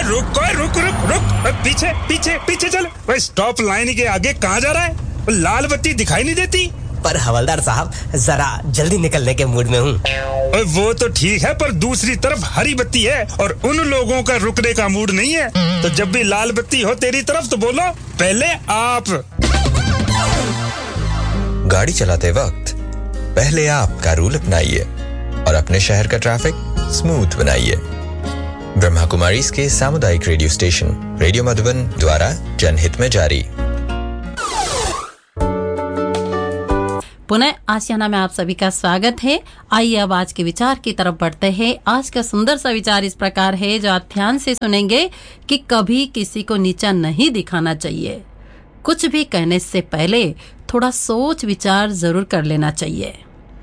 रुक रुक रुक रुक, पीछे पीछे पीछे चल। स्टॉप लाइन के आगे कहाँ जा रहा है? लाल बत्ती दिखाई नहीं देती? पर हवलदार साहब, जरा जल्दी निकलने के मूड में हूँ। वो तो ठीक है, पर दूसरी तरफ हरी बत्ती है और उन लोगों का रुकने का मूड नहीं है। तो जब भी लाल बत्ती हो तेरी तरफ तो बोलो पहले आप। गाड़ी चलाते वक्त पहले आप का रूल अपनाइए और अपने शहर का ट्रैफिक स्मूथ बनाइए। ब्रह्मा कुमारी के सामुदायिक रेडियो स्टेशन रेडियो मधुबन द्वारा जनहित में जारी। पुनः आशियाना में आप सभी का स्वागत है। आइए अब आज के विचार की तरफ बढ़ते हैं। आज का सुंदर सा विचार इस प्रकार है, जो आप ध्यान से सुनेंगे, कि कभी किसी को नीचा नहीं दिखाना चाहिए। कुछ भी कहने से पहले थोड़ा सोच विचार जरूर कर लेना चाहिए।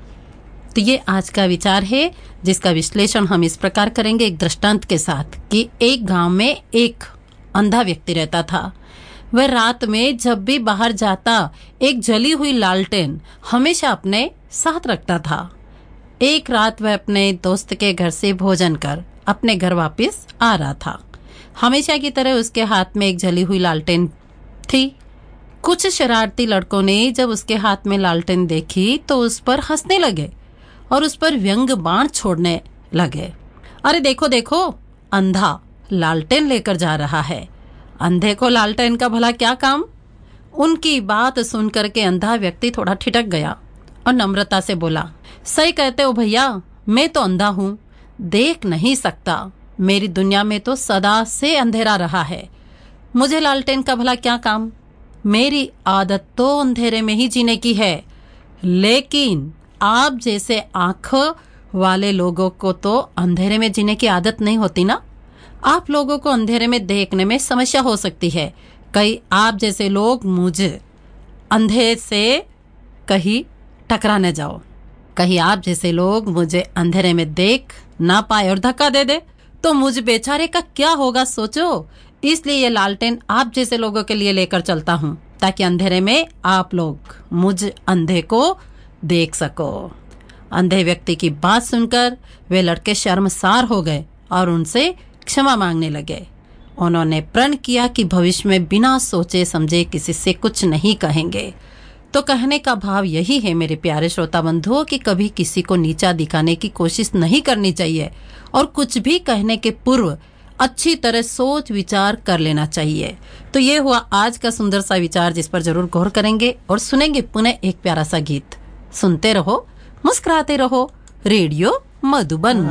तो ये आज का विचार है, जिसका विश्लेषण हम इस प्रकार करेंगे एक दृष्टांत के साथ, कि एक गांव में एक अंधा व्यक्ति रहता था। वह रात में जब भी बाहर जाता एक जली हुई लालटेन हमेशा अपने साथ रखता था। एक रात वह अपने दोस्त के घर से भोजन कर अपने घर वापस आ रहा था। हमेशा की तरह उसके हाथ में एक जली हुई लालटेन थी। कुछ शरारती लड़कों ने जब उसके हाथ में लालटेन देखी तो उस पर हंसने लगे और उस पर व्यंग बाण छोड़ने लगे। अरे देखो देखो, अंधा लालटेन लेकर जा रहा है, अंधे को लालटेन का भला क्या काम। उनकी बात सुनकर के अंधा व्यक्ति थोड़ा ठिठक गया और नम्रता से बोला, सही कहते हो भैया, मैं तो अंधा हूँ, देख नहीं सकता। मेरी दुनिया में तो सदा से अंधेरा रहा है, मुझे लालटेन का भला क्या काम। मेरी आदत तो अंधेरे में ही जीने की है, लेकिन आप जैसे आंखों वाले लोगों को तो अंधेरे में जीने की आदत नहीं होती ना। आप लोगों को अंधेरे में देखने में समस्या हो सकती है। कहीं आप जैसे लोग मुझे अंधे से कहीं टकरा न जाओ, कहीं आप जैसे लोग मुझे अंधेरे में देख ना पाए और धक्का दे दे तो मुझ बेचारे का क्या होगा सोचो। इसलिए ये लालटेन आप जैसे लोगों के लिए लेकर चलता हूँ, ताकि अंधेरे में आप लोग मुझ अंधे को देख सको। अंधे व्यक्ति की बात सुनकर वे लड़के शर्मसार हो गए और उनसे क्षमा मांगने लगे। उन्होंने प्रण किया कि भविष्य में बिना सोचे समझे किसी से कुछ नहीं कहेंगे। तो कहने का भाव यही है मेरे प्यारे श्रोता बंधुओं, कि कभी किसी को नीचा दिखाने की कोशिश नहीं करनी चाहिए और कुछ भी कहने के पूर्व अच्छी तरह सोच विचार कर लेना चाहिए। तो ये हुआ आज का सुंदर सा विचार, जिस पर जरूर गौर करेंगे और सुनेंगे पुनः एक प्यारा सा गीत। सुनते रहो, मुस्कुराते रहो, रेडियो मधुबन।